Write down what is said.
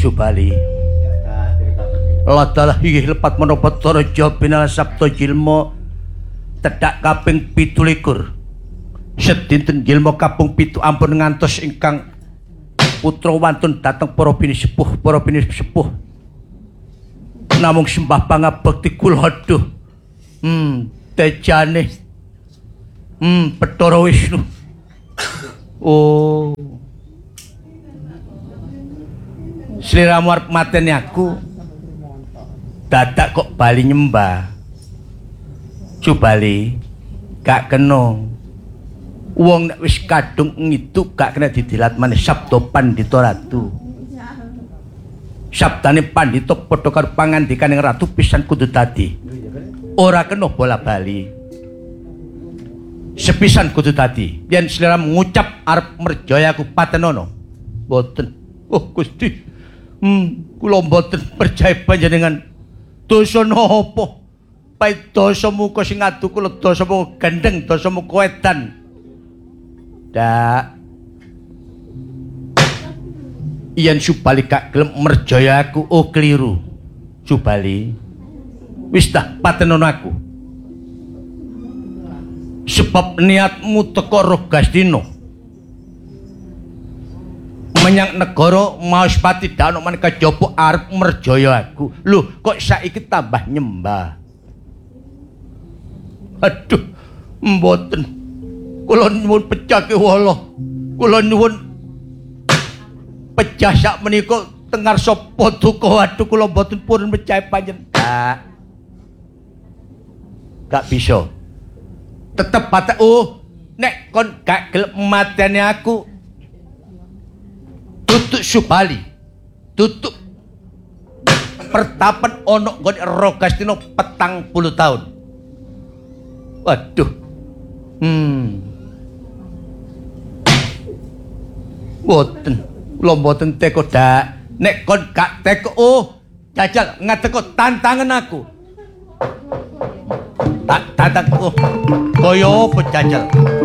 Subali. Ladalah inggih lepat menapa Taraja binala sabda jilma tedhak kaping 17. Sedinten jilma kaping 7 ampun ngantos ingkang putra wantun dhateng para bini sepuh, namung sembah pangabekti kula aduh. Tejane. Bathara Wisnu. Oh. Sliramu arep mateni aku. Dadak kok bali nyembah. Subali, gak kena. Wong nek wis kadung ngiduk gak kena didilat maneh sabda Pandhita Ratu. Sabdane Pandhita padha karo pangandikaning ratu pisan kudu dadi. Ora kena bola-bali. Sepisan kudu dadi. Yen sliramu ngucap arep merjaya aku patenono. Mboten. Oh Gusti. Kula mboten percaya panjenengan. Dosa napa? Pait dosa muka sing adu kula dosa muka gendeng, dosa muka edan. Dak. Yen Subali gak gelem merjaya aku, oh keliru. Subali. Wis dah patenono aku. Sebab niatmu teko Rogastina. Menyang negara Mahaspati dak ono maneh kajaba arep merjaya aku. Lho, kok saiki tambah nyembah. Aduh, mboten. Kula nyuwun pecah kewala. Kula nyuwun pecah sak menika tengar sapa duka. Aduh, kula mboten purun pecah panjenengan. Gak bisa. Tetep batak nek kon gak gelem mateni aku. Tutuk Subali, tutuk pertapan ono nggone Rogastina 40 tahun. Waduh. Mboten, kula mboten teko dak. Nek kon gak teko jajal ngateko tantangan aku. Tak tantang kaya apa jajal?